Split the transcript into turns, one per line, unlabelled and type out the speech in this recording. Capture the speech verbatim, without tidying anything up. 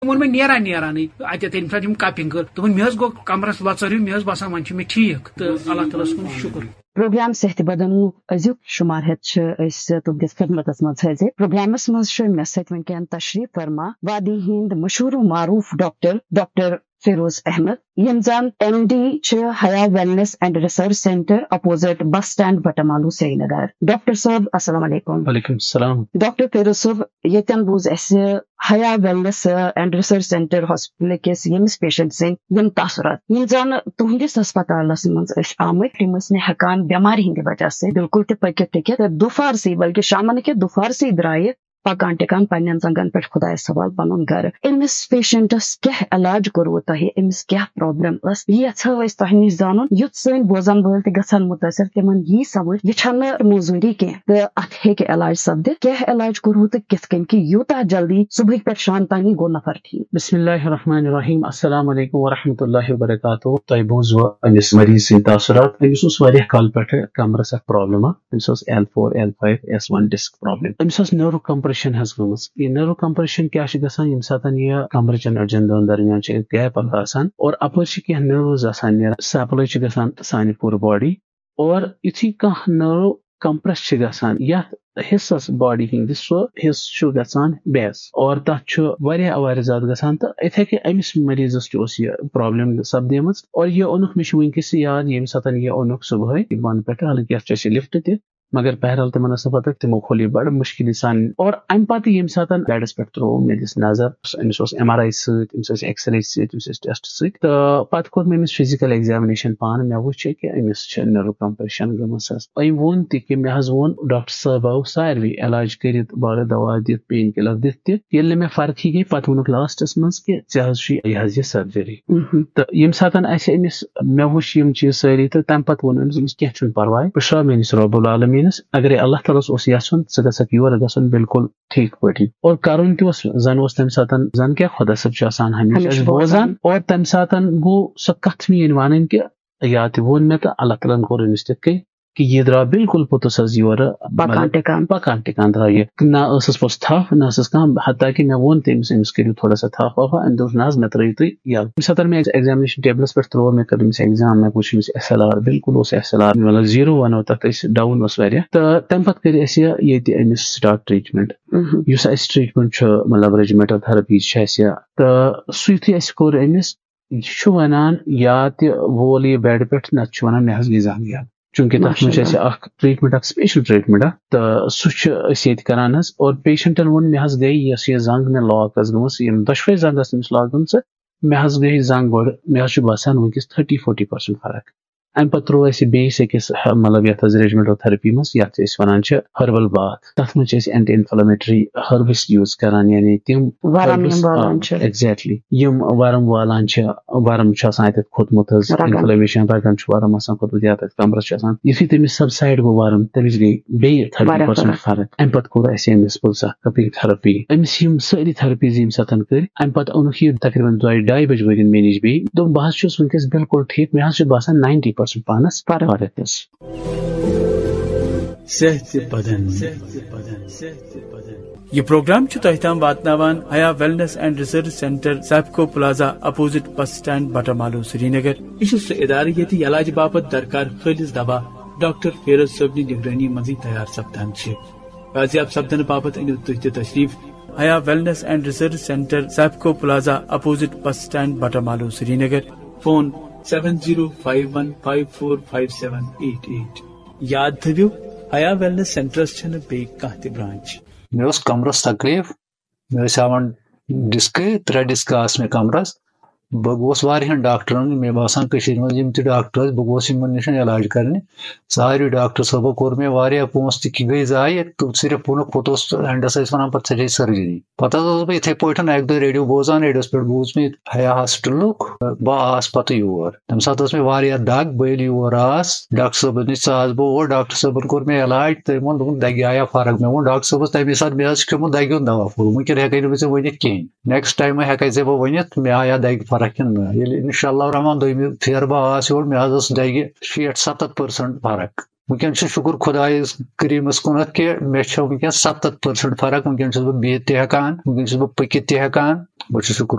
وون میں نیران نیرانے اتہ تمہ سات یم کپنگ کر دپن مے گو کمرس لژر مے باسان ون چھ مے ٹھیک تو اللہ تعالیٰ کن شکر.
پروگرام صحت بدن ازیک شمار ہت تہندس خدمتس مز حاضر. پروگرامس مز مے ست ونکین تشریف فرما وادی ہند مشہور و معروف doctor doctor Feroz Ahmad M زن ایم ڈی حیا wellness and research centre opposite bus stand Batamaloo Sri Nagar. Doctor صاحب السلام علیکم.
وعلیکم السلام.
ڈاکٹر فیروز صاحب یتن بوز اس حیا wellness and research centre hospital کس یمس پیشنٹ سن یم تاثرات یم زن تہندس ہسپتالس مز آمت یم ہیکان بیماری ہند وجہ سے بالکل تہ پکت ٹکت دفار سی بلکہ شامن کے دفار سی درائے پکان ٹکان پنن زنگن پہ خدا سوال پن گھر. امس پیشنٹس کیا علاج کرو تہ امس کیا پرابلم اس یھو اس تہ نش زان یت سن بوزن وول تہ گژھن متاثر تمن یہ سمجھ یہ چھن موضوعی کی تو ات ہیکہ علاج سپدت کیا علاج کرو تو کت کن کہ یوتہ جلدی صبح پہ شام تانی گو نفر ٹھیک.
بسم اللہ الرحمن الرحیم. السلام علیکم ورحمۃ اللہ وبرکاتہ. تہ بوزو امس مریض سن تاثرات. امس اس واریاہ کال پہ کمرس اخ پرابلم امس L four L five S one disk problem. امس نیورو کمپریشن حس گمس. یہ نیورو کمپریشن کیا گژھان یم سات یہ کمرچ نڑجن دون درمیان گیپ آسان اور اپر کی نروز آسان نیران سپلائی گژھان سانہ پور باڈی اور یتھی کانٛہہ نرو کمپریس گژھان یتھ حصس باڈی ہندس سو حصہ گژھان بیس اور تک واریاہ واریاہ زیادہ گژھان تو اتھے کہ امس مریضس تہ یہ پرابلم سپدیمٕژ اور یہ اونُکھ مےٚ چھُ ونکس یاد ییٚمہِ ساتہٕ یہ اونُکھ صبحٲے بۄنہٕ پٮ۪ٹھٕ حالانکہ اتھ چھِ لفٹ تہِ مگر بہرحال تمن ٲس پتہ تمو کھول یہ بڑ مشکل سان اور ام پتہ یم سات بیڈس پہ ترو مے دس نظر امس ایم آر آئی ست امس ایکس رے ست امس ٹیسٹ ست تو پتہ کور مے امس فزیکل ایگزامنیشن پان مے وچھ کہ امس نیورو کمپریشن گمس ام وون تہ کہ مے حظ وون ڈاکٹر صاحب آو ساروی علاج کرت بڑ دوا دت پین کلر دت تہ ییٚلہِ مے فرق گئی پتہ وونُکھ لاسٹس منٛز کہ ژےٚ حظ چھُے یہ حظ یہ سرجری تو یم سات اسہ امس مے وچھ یم چیز ساری تو تمہ پتہ وون امس امس کینٛہہ چھُنہٕ پرواے بہٕ شراو میٲنِس رۄب العالمین اگر اللہ تعالیٰ اس یژھن ژٕ گژھکھ یور گژھُن بالکل ٹھیک پٲٹھۍ اور کرُن تہِ اوس زن اوس تمہِ ساتہٕ زن کیٛاہ خۄدا صٲب چھُ آسان ہمیشہ بوزان اور تمہِ ساتہٕ گوٚو سۄ کتھ میٲنۍ ونٕنۍ کہ یا تہِ ووٚن مےٚ تہٕ اللہ تعالیٰ ہن کوٚر أمِس تِتھ کٔنۍ کہ یہ درا بالکل پوٚتُس حظ یور
پکان ٹکان
پکان ٹکان درا یہ نہ ٲسٕس پوٚتُس تھپھ نہ ٲسٕس کانٛہہ حتیٰ کہ مےٚ ووٚن تٔمِس أمِس کٔرِو تھوڑا سا تھپھ وپھ أمۍ دوٚپ نہ حظ مےٚ ترٲیِو تُہۍ یلہٕ. ییٚمہِ ساتہٕ مےٚ ایگزامنیشن ٹیبلس پٮ۪ٹھ ترٛوو مےٚ کٔر أمِس ایگزام مےٚ وٕچھ أمِس ایس ایل آر بالکل اوس ایس ایل آر مطلب زیٖرو ونو تتھ أسۍ ڈاوُن اوس واریاہ تہٕ تمہِ پتہٕ کٔر اسہِ ییٚتہِ أمِس سٹاٹ ٹریٖٹمنٹ یُس اسہِ ٹریٖٹمنٹ چھُ مطلب ریجمنٹل تھراپیٖز چھِ اسہِ تہٕ سُہ یُتھُے اسہِ کوٚر أمِس یہِ چھُ ونان یا تہِ وول یہِ بیڈ پٮ۪ٹھ نتہٕ چھُ ونان مےٚ حظ گٔے زنٛگ یلہٕ چونکہ تک منٛز اکھ ٹریٖٹمنٹ اکھ سپیشل ٹریٖٹمنٹ اکھ تہٕ سُہ چھِ أسۍ ییٚتہِ کران حظ اور پیشنٹن ووٚن مےٚ حظ گٔے یۄس یہِ زنٛگ مےٚ لاک ٲس گٔمٕژ یِم دۄشوے زنٛگ ٲس تٔمِس لاک گٔمژٕ مےٚ حظ گٔے زنٛگ گۄڈٕ مےٚ حظ چھُ باسان وٕنکیٚس تھٔٹی فوٹی پٔرسنٹ فرق. امہِ پتہٕ ترٛوو اَسہِ بیٚیِس أکِس مطلب یتھ حظ ریجمنٹل تھراپی منٛز یتھ أسۍ ونان چھِ ہربل باتھ تتھ منٛز چھِ أسۍ اینٹی انفلیمیٹری ہربس یوٗز کران یعنی تِم ایگزیکٹلی یم ورم والان چھِ ورم چھُ آسان اتٮ۪تھ کھوٚتمُت حظ انفلیمیشن رگن چھُ ورم آسان کھوٚتمُت یا تتھ کمرس چھُ آسان یُتھُے تٔمِس سبسایڈ گوٚو ورم تٔمِس گٔے بیٚیہِ تھٔٹی پٔرسنٹ فرق. امہِ پتہٕ کوٚر اَسہِ أمِس پوٚتُس اکھ کپنگ تھراپی أمِس یِم سٲری تھراپیٖز ییٚمہِ ساتہٕ کٔرۍ امہِ پتہٕ اوٚنُکھ یہِ تقریٖبن دۄیہِ ڈاے بجہِ ؤرِن مےٚ نِش بیٚیہِ دوٚپ بہٕ حظ چھُس وٕنکیٚس بالکل ٹھیٖک مےٚ حظ چھُ باسان ناینٹی پٔرسنٹ پانس فرق.
یہ پروگرام تہ تام واتناوان حیا wellness and research centre SEPCO plaza opposite bus stand Batamaloo سری نگر. یہ سہ ادارہ ییٚتہِ علاج باپت درکار خالص دوا ڈاکٹر فیروز صٲبنہِ نگرٲنی منٛزٕے تیار سپدان چھ. بازیاب سپدنہٕ باپت أنِو تُہۍ تہِ تشریف حیا wellness and research centre SEPCO plaza opposite bus stand Batamaloo Sri Nagar. Phone seven zero five one five four five seven eight at. یاد تھو حیا ویلنس سینٹرس چھنہ بیٚیہِ کانٛہہ تہِ برانچ.
مےٚ اوس کمرس تکلیف مےٚ ٲسۍ ہاوان ڈسکہٕ ترٛےٚ ڈسکہٕ آسہٕ مےٚ کمرس بہٕ گوس واریاہن ڈاکٹرن مےٚ باسان کٔشیٖرِ منٛز یِم تہِ ڈاکٹر ٲسۍ بہٕ گوس یِمن نِش علاج کرنہِ ساروی ڈاکٹر صٲبو کوٚر مےٚ واریاہ پونٛسہٕ تہِ گٔے ضایہِ تہٕ صرف ووٚنُکھ پوٚتُس اینڈس ٲسۍ ونان پتہٕ ژےٚ چھے سرجری. پتہٕ حظ اوسُس بہٕ یِتھٕے پٲٹھۍ اکہِ دۄہ ریڈیو بوزان ریڈیوس پٮ۪ٹھ بوٗز مےٚ حیا ہاسپٹلُک بہٕ آس پتہٕ یور تمہِ ساتہٕ ٲس مےٚ واریاہ دگ بہٕ ییٚلہِ یور آس ڈاکٹر صٲبس نِش ژاس بہٕ اور ڈاکٹر صٲبن کوٚر مےٚ علاج تٔمۍ ووٚن دوٚپُن دگہِ آیا فرق مےٚ ووٚن ڈاکٹر صٲبس تمے ساتہٕ مےٚ حظ چھُ کھیوٚمُت دگہِ ہُنٛد دوا پھوٚل وٕنکیٚن ہٮ۪کے نہٕ بہٕ ژےٚ ؤنِتھ کِہینۍ نیکسٹ ٹایمہٕ ہٮ۪کے ژےٚ بہٕ ؤنِتھ مےٚ آیا دگہِ فرق کِنہٕ نہ ییٚلہِ انشاء اللہ رحمان دوٚیمہِ پھیرٕ بہٕ آس یور مےٚ حظ ٲس دگہِ شیٹھ ستتھ پٔرسنٹ فرق ونکن شکر خدایس کریمس کنتھ کہ مے ونکن ستھ پرسنٹ فرق ونکن بہت تہ ہیکان ونکن بہ پکت تہ ہیکان بہ شکر